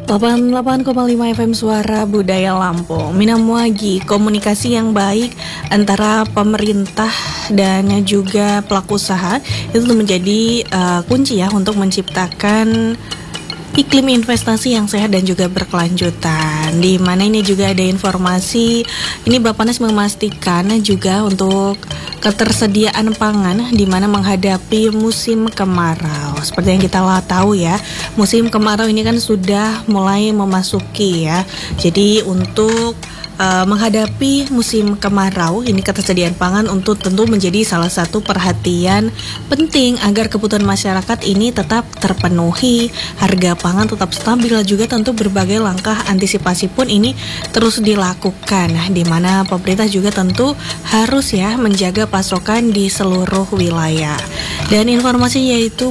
88,5 FM Suara Budaya Lampung. Minamuagi, komunikasi yang baik antara pemerintah dan juga pelaku usaha itu menjadi kunci ya untuk menciptakan iklim investasi yang sehat dan juga berkelanjutan. Di mana ini juga ada informasi, ini Bappenas memastikan juga untuk ketersediaan pangan di mana menghadapi musim kemarau. Seperti yang kita tahu ya, musim kemarau ini kan sudah mulai memasuki ya. Jadi untuk menghadapi musim kemarau, ini ketersediaan pangan untuk tentu menjadi salah satu perhatian penting agar kebutuhan masyarakat ini tetap terpenuhi, harga pangan tetap stabil, juga tentu berbagai langkah antisipasi pun ini terus dilakukan, di mana pemerintah juga tentu harus ya menjaga pasokan di seluruh wilayah. Dan informasi yaitu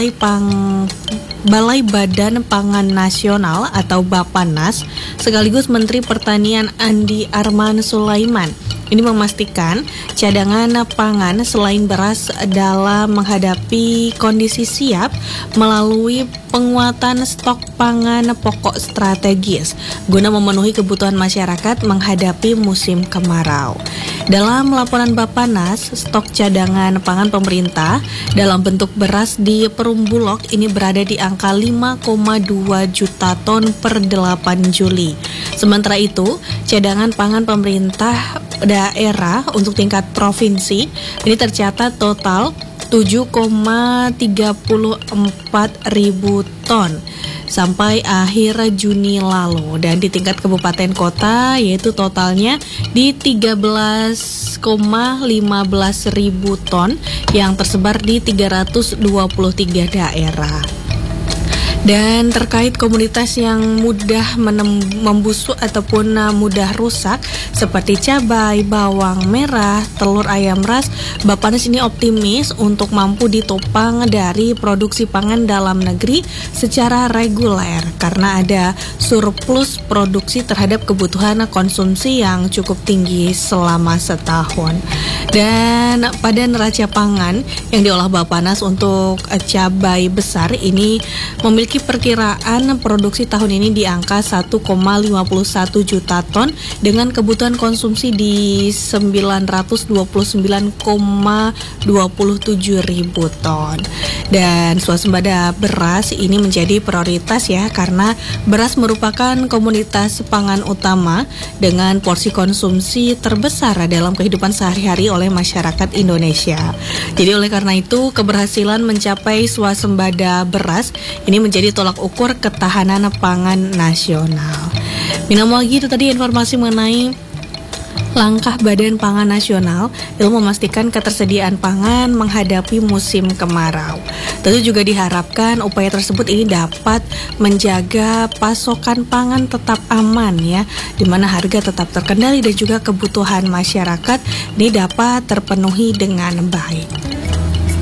Balai Badan Pangan Nasional atau Bappenas sekaligus Menteri Pertanian Andi Arman Sulaiman ini memastikan cadangan pangan selain beras dalam menghadapi kondisi siap melalui penguatan stok pangan pokok strategis guna memenuhi kebutuhan masyarakat menghadapi musim kemarau. Dalam laporan Bappenas, stok cadangan pangan pemerintah dalam bentuk beras di Perum Bulog ini berada di angka 5,2 juta ton per 8 Juli. Sementara itu, cadangan pangan pemerintah daerah untuk tingkat provinsi ini tercatat total 7,34 ribu ton sampai akhir Juni lalu, dan di tingkat kabupaten kota yaitu totalnya di 13,15 ribu ton yang tersebar di 323 daerah. Dan terkait komoditas yang mudah membusuk ataupun mudah rusak seperti cabai, bawang merah, telur ayam ras, Bappenas ini optimis untuk mampu ditopang dari produksi pangan dalam negeri secara reguler karena ada surplus produksi terhadap kebutuhan konsumsi yang cukup tinggi selama setahun. Dan pada neraca pangan yang diolah Bappenas untuk cabai besar ini memiliki perkiraan produksi tahun ini di angka 1,51 juta ton dengan kebutuhan konsumsi di 929,27 ribu ton. Dan swasembada beras ini menjadi prioritas ya karena beras merupakan komoditas pangan utama dengan porsi konsumsi terbesar dalam kehidupan sehari-hari oleh masyarakat Indonesia. Jadi oleh karena itu keberhasilan mencapai swasembada beras ini menjadi tolak ukur ketahanan pangan nasional. Minamuagi, itu tadi informasi mengenai langkah Badan Pangan Nasional dalam memastikan ketersediaan pangan menghadapi musim kemarau. Tentu juga diharapkan upaya tersebut ini dapat menjaga pasokan pangan tetap aman ya, di mana harga tetap terkendali dan juga kebutuhan masyarakat ini dapat terpenuhi dengan baik.